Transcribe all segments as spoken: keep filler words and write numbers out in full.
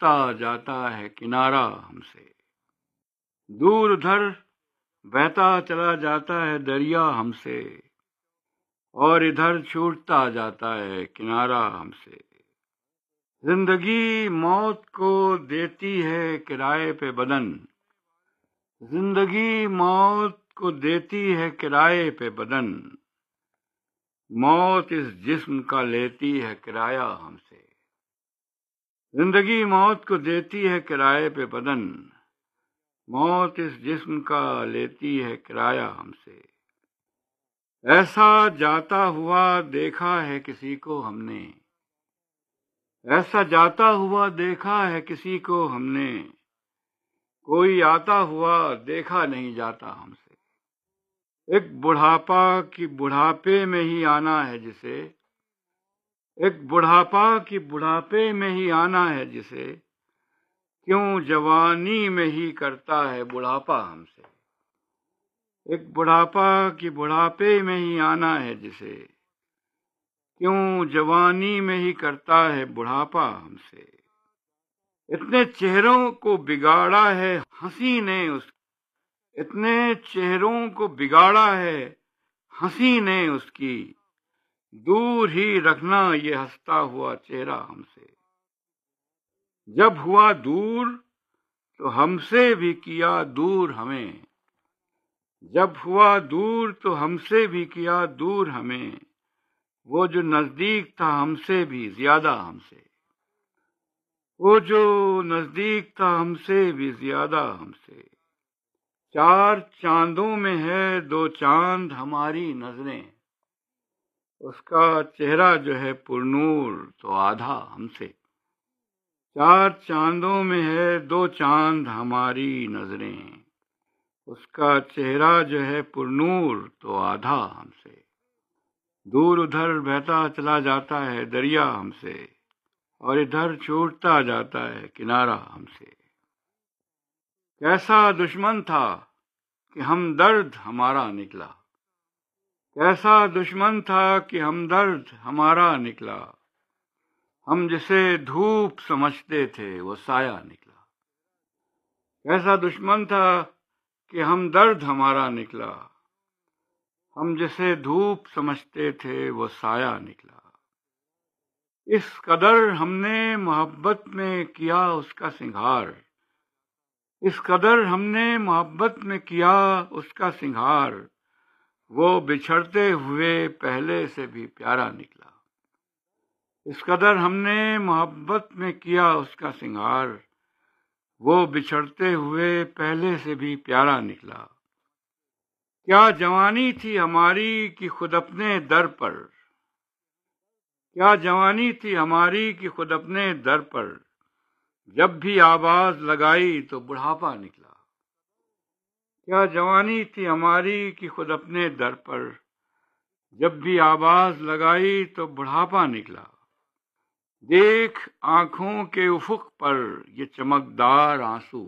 چھوٹتا جاتا ہے کنارہ ہم سے، دور ادھر بہتا چلا جاتا ہے دریا ہم سے، اور ادھر چھوٹتا جاتا ہے کنارہ ہم سے۔ زندگی موت کو دیتی ہے کرائے پہ بدن، زندگی موت کو دیتی ہے کرائے پہ بدن، موت اس جسم کا لیتی ہے کرایہ ہم سے۔ زندگی موت کو دیتی ہے کرائے پہ بدن، موت اس جسم کا لیتی ہے کرایہ ہم سے۔ ایسا جاتا ہوا دیکھا ہے کسی کو ہم نے، ایسا جاتا ہوا دیکھا ہے کسی کو ہم نے، کوئی آتا ہوا دیکھا نہیں جاتا ہم سے۔ ایک بڑھاپا کی بڑھاپے میں ہی آنا ہے جسے، ایک بڑھاپا کی بڑھاپے میں ہی آنا ہے جسے، کیوں جوانی میں ہی کرتا ہے بڑھاپا ہم سے۔ ایک بڑھاپا کی بڑھاپے میں ہی آنا ہے جسے، کیوں جوانی میں ہی کرتا ہے بڑھاپا ہم سے۔ اتنے چہروں کو بگاڑا ہے ہنسی نے اس اتنے چہروں کو بگاڑا ہے ہنسی نے اس کی، دور ہی رکھنا یہ ہنستا ہوا چہرہ ہم سے۔ جب ہوا دور تو ہم سے بھی کیا دور ہمیں، جب ہوا دور تو ہم سے بھی کیا دور ہمیں، وہ جو نزدیک تھا ہم سے بھی زیادہ ہم سے، وہ جو نزدیک تھا ہم سے بھی زیادہ ہم سے۔ چار چاندوں میں ہے دو چاند ہماری نظریں، اس کا چہرہ جو ہے پرنور تو آدھا ہم سے۔ چار چاندوں میں ہے دو چاند ہماری نظریں، اس کا چہرہ جو ہے پرنور تو آدھا ہم سے۔ دور ادھر بہتا چلا جاتا ہے دریا ہم سے، اور ادھر چھوٹتا جاتا ہے کنارہ ہم سے۔ کیسا دشمن تھا کہ ہمدرد ہمارا نکلا، کیسا دشمن تھا کہ ہمدرد ہمارا نکلا، ہم جسے دھوپ سمجھتے تھے وہ سایہ نکلا۔ کیسا دشمن تھا کہ ہمدرد ہمارا نکلا، ہم جسے دھوپ سمجھتے تھے وہ سایہ نکلا۔ اس قدر ہم نے محبت میں کیا اس کا سنگھار، اس قدر ہم نے محبت میں کیا اس کا سنگھار، وہ بچھڑتے ہوئے پہلے سے بھی پیارا نکلا۔ اس قدر ہم نے محبت میں کیا اس کا سنگھار، وہ بچھڑتے ہوئے پہلے سے بھی پیارا نکلا۔ کیا جوانی تھی ہماری کہ خود اپنے در پر، کیا جوانی تھی ہماری کہ خود اپنے در پر، جب بھی آواز لگائی تو بڑھاپا نکلا۔ کیا جوانی تھی ہماری کہ خود اپنے در پر، جب بھی آواز لگائی تو بڑھاپا نکلا۔ دیکھ آنکھوں کے افق پر یہ چمکدار آنسو،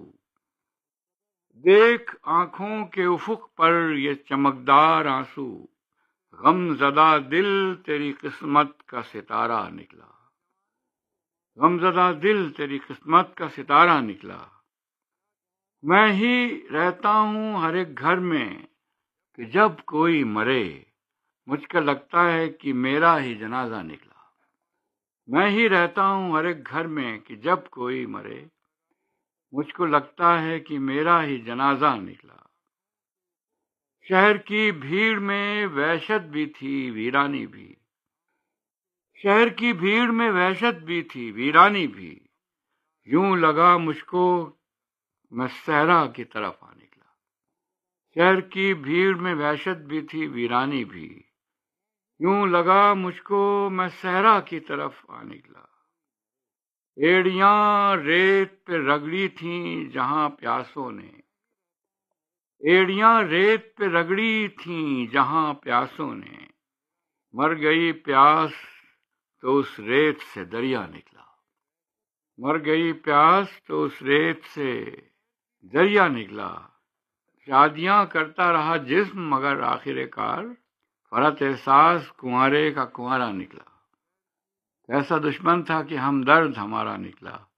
دیکھ آنکھوں کے افق پر یہ چمکدار آنسو، غم زدہ دل تیری قسمت کا ستارہ نکلا، غم زدہ دل تیری قسمت کا ستارہ نکلا۔ میں ہی رہتا ہوں ہر ایک گھر میں کہ جب کوئی مرے، مجھ کو لگتا ہے کہ میرا ہی جنازہ نکلا۔ میں ہی رہتا ہوں ہر ایک گھر میں کہ جب کوئی مرے، مجھ کو لگتا ہے کہ میرا ہی جنازہ نکلا۔ شہر کی بھیڑ میں وحشت بھی تھی ویرانی بھی، شہر کی بھیڑ میں وحشت بھی تھی ویرانی بھی، یوں لگا مجھ کو میں صحرا کی طرف آ نکلا۔ شہر کی بھیڑ میں وحشت بھی تھی ویرانی بھی، یوں لگا مجھ کو میں صحرا کی طرف آ نکلا۔ ایڑیاں ریت پہ رگڑی تھیں جہاں پیاسوں نے، ایڑیاں ریت پہ رگڑی تھیں جہاں پیاسوں نے، مر گئی پیاس تو اس ریت سے دریا نکلا، مر گئی پیاس تو اس ریت سے دریا نکلا۔ شادیاں کرتا رہا جسم مگر آخر کار، فرت احساس کنوارے کا کنوارا نکلا۔ ایسا دشمن تھا کہ ہمدرد ہمارا نکلا،